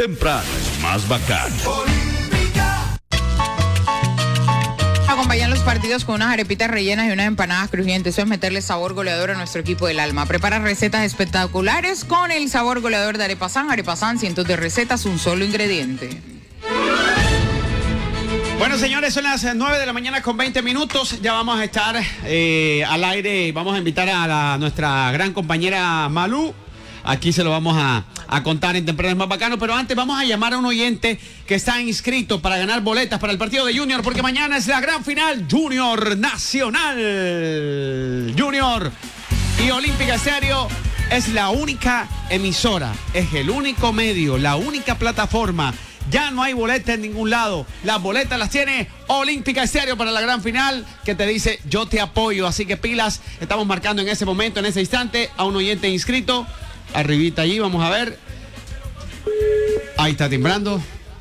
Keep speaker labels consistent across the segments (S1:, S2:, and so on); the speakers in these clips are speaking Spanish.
S1: Temprano es más bacano.
S2: Acompañan los partidos con unas arepitas rellenas y unas empanadas crujientes. Eso es meterle sabor goleador a nuestro equipo del alma. Prepara recetas espectaculares con el sabor goleador de Arepasán. Arepasán, cientos de recetas, un solo ingrediente.
S3: Bueno, señores, son las 9 de la mañana con 20 minutos. Ya vamos a estar al aire. Vamos a invitar a nuestra gran compañera Malú. Aquí se lo vamos a contar en Temprano es más bacano, pero antes vamos a llamar a un oyente que está inscrito para ganar boletas para el partido de Junior, porque mañana es la gran final Junior Nacional. Junior y Olímpica Estéreo es la única emisora, es el único medio, la única plataforma. Ya no hay boletas en ningún lado. Las boletas las tiene Olímpica Estéreo para la gran final, que te dice yo te apoyo. Así que pilas, estamos marcando en ese momento, en ese instante, a un oyente inscrito. Arribita allí, vamos a ver. Ahí está timbrando.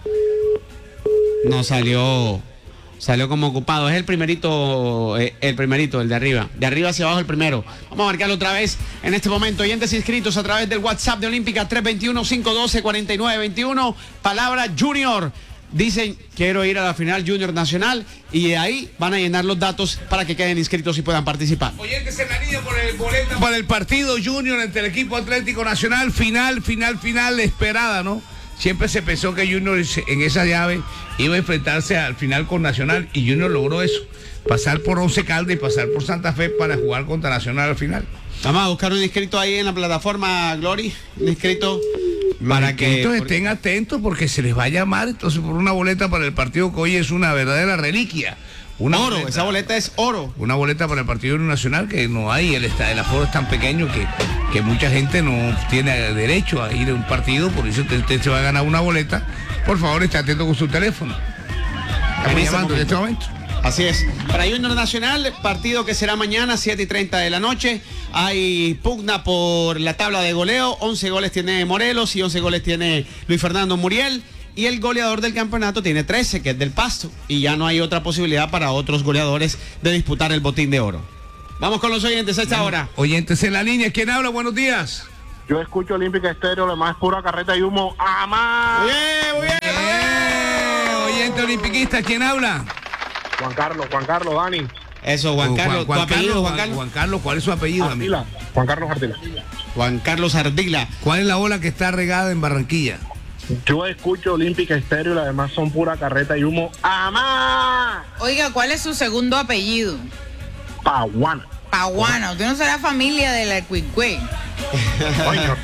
S3: No salió como ocupado. Es el primerito, el de arriba. De arriba hacia abajo el primero. Vamos a marcarlo otra vez en este momento. Oyentes inscritos a través del WhatsApp de Olímpica 321-512-4921. Palabra Junior. Dicen, quiero ir a la final Junior Nacional, y de ahí van a llenar los datos para que queden inscritos y puedan participar.
S4: Oyentes en la línea por el boleto para el partido Junior entre el equipo Atlético Nacional, final esperada, ¿no? Siempre se pensó que Junior en esa llave iba a enfrentarse al final con Nacional, y Junior logró eso, pasar por Once Caldas y pasar por Santa Fe para jugar contra Nacional al final.
S3: Vamos a buscar un inscrito ahí en la plataforma, Glory, un inscrito para que
S4: estén atentos, porque se les va a llamar entonces por una boleta para el partido que hoy es una verdadera reliquia.
S3: Esa boleta es oro.
S4: Una boleta para el partido nacional que no hay, el aforo es tan pequeño que mucha gente no tiene derecho a ir a un partido, por eso usted se va a ganar una boleta. Por favor, esté atento con su teléfono. Estamos llamando en este momento.
S3: Así es. Para Junior Nacional, partido que será mañana, 7:30 de la noche. Hay pugna por la tabla de goleo. 11 goles tiene Morelos y 11 goles tiene Luis Fernando Muriel. Y el goleador del campeonato tiene 13, que es del Pasto. Y ya no hay otra posibilidad para otros goleadores de disputar el botín de oro. Vamos con los oyentes a esta hora.
S4: Oyentes en la línea. ¿Quién habla? Buenos días.
S5: Yo escucho Olímpica Estéreo, lo más pura carreta y humo. ¡Amá!
S3: Bien.
S4: Oyente olimpiquista, ¿quién habla?
S5: Juan Carlos, Dani.
S3: Eso, Juan Carlos. ¿Tu apellido, Juan Carlos?
S4: Juan Carlos, ¿cuál es su apellido, amigo?
S5: Ardila. Juan Carlos Ardila.
S3: Juan Carlos Ardila.
S4: ¿Cuál es la ola que está regada en Barranquilla?
S5: Yo escucho Olímpica Estéreo y las demás son pura carreta y humo. ¡Amá!
S2: Oiga, ¿cuál es su segundo apellido?
S5: Paguana.
S2: Paguana. ¿Usted no será familia de la Cuicue?
S5: Coño.